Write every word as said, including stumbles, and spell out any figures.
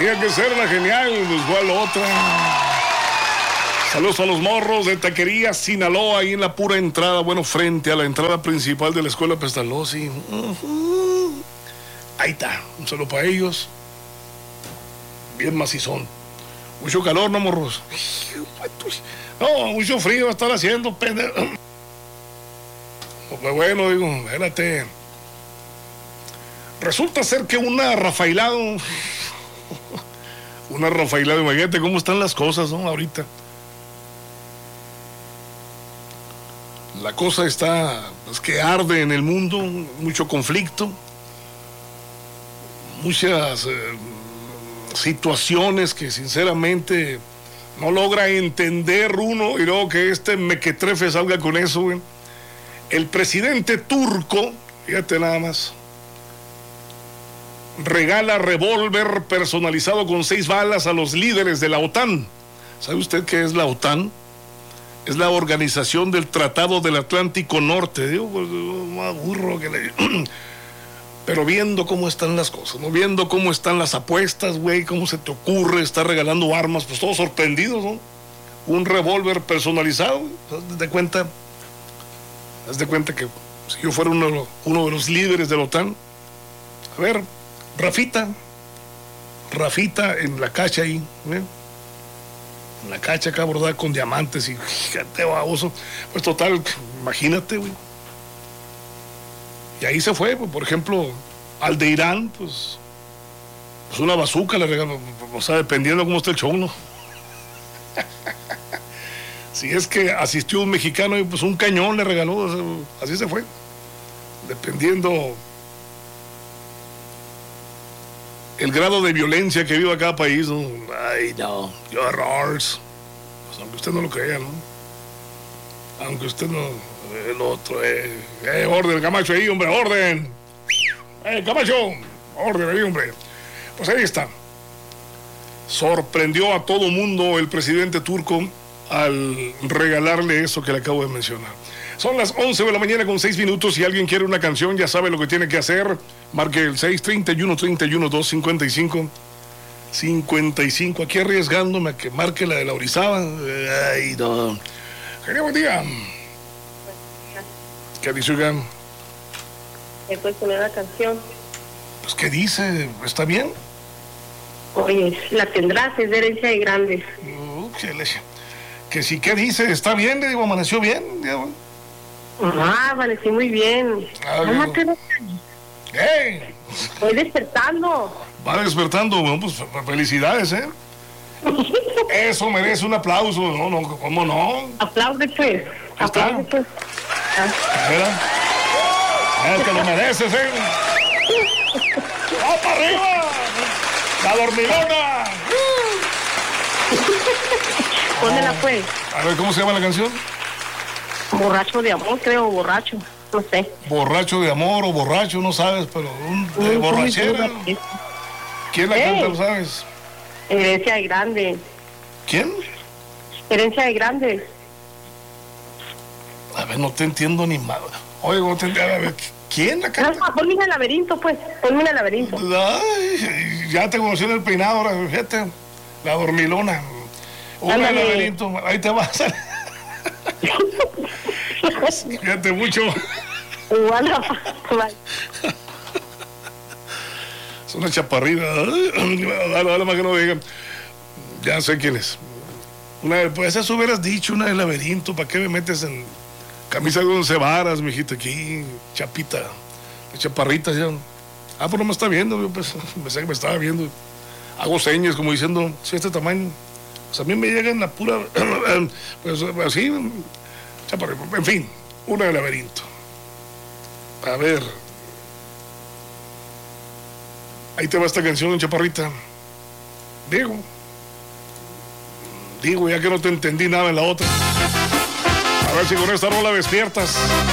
Tenía que ser la genial, pues igual otra. Saludos a los morros de Taquería Sinaloa, ahí en la pura entrada, bueno, frente a la entrada principal de la escuela Pestalozzi. Uh-huh. Ahí está, un saludo para ellos. Bien macizón. Mucho calor, ¿no, morros? No, mucho frío va a estar haciendo, pendejo. Pues bueno, digo, espérate. Resulta ser que una Rafaelado, una Rafaelado, imagínate cómo están las cosas, ¿no? Ahorita. La cosa está, pues, que arde en el mundo, mucho conflicto, muchas eh, situaciones que sinceramente no logra entender uno, y luego que este mequetrefe salga con eso, güey. El presidente turco, fíjate nada más, regala revólver personalizado con seis balas a los líderes de la OTAN. ¿Sabe usted qué es la OTAN? Es la organización del Tratado del Atlántico Norte. Digo, pues, más burro que le... Pero viendo cómo están las cosas, ¿no? Viendo cómo están las apuestas, güey, cómo se te ocurre estar regalando armas, pues todos sorprendidos, ¿no? Un revólver personalizado, haz de cuenta, haz de cuenta que si yo fuera uno, uno de los líderes de la OTAN, a ver, Rafita, Rafita en la cacha ahí, ¿eh? En la cacha acá bordada con diamantes y fíjate, baboso. Pues total, imagínate, güey. Y ahí se fue, pues, por ejemplo, al de Irán, pues, pues una bazooka le regaló, o sea, dependiendo de cómo esté el show, ¿no? Si es que asistió un mexicano y pues un cañón le regaló, o sea, así se fue. Dependiendo el grado de violencia que viva cada país, ¿no? Ay, no, qué horrores. Pues aunque usted no lo crea, ¿no? Aunque usted no... El otro, eh, eh, orden, Camacho ahí, hombre, orden. Eh, Camacho, orden ahí, hombre. Pues ahí está. Sorprendió a todo mundo el presidente turco al regalarle eso que le acabo de mencionar. Son las once de la mañana con seis minutos. Si alguien quiere una canción, ya sabe lo que tiene que hacer. Marque el seis treinta y uno, treinta y uno, dos cincuenta y cinco. cincuenta y cinco. Aquí arriesgándome a que marque la de la Orizaba. Ay, no. Quería buen día. ¿Qué dice, oigan? ¿Me puedes poner la canción? Pues, ¿qué dice? ¿Está bien? Oye, la tendrás, es de herencia de grandes. Uh, que, le, que si, ¿qué dice? ¿Está bien? Le digo, ¿amaneció bien? Digo. Ah, amanecí muy bien. Ah, ¡hey! Voy despertando. Va despertando, bueno, pues felicidades, ¿eh? Eso merece un aplauso, ¿no? no ¿Cómo no? Aplaude, pues. Aplaude, pues. Ah. Mira. Mira, que lo mereces, ¿eh? ¡Va para arriba! ¡La dormilona! Pónmela, pues. A ver, ¿cómo se llama la canción? Borracho de amor, creo, borracho. No sé. Borracho de amor o borracho, no sabes, pero un de borrachera. ¿Quién la canta, lo sabes? Herencia de grande. ¿Quién? Herencia de grande. A ver, no te entiendo ni mal. Oye, no te entiendo. A ver, ¿quién la canta? No, ponme en el laberinto, pues. Ponme en el laberinto. Ay, ya te conocí en el peinado, ahora, fíjate. La dormilona. Una del laberinto. Ahí te vas a... Fíjate mucho. Es una chaparrita. Dale, dale más que no digan. Ya sé quién es. Una de, pues eso hubieras dicho, una del laberinto. ¿Para qué me metes en camisa de once varas, mijita? Aquí, chapita, chaparrita ya. Ah, pues no me está viendo. Yo pues, pensé que me estaba viendo. Hago señas como diciendo, si este tamaño. Pues a mí me llega en la pura. Pues así, chaparrita. En fin, una del laberinto. A ver. Ahí te va esta canción, chaparrita. Digo. Digo, ya que no te entendí nada en la otra. A ver si con esta rola despiertas.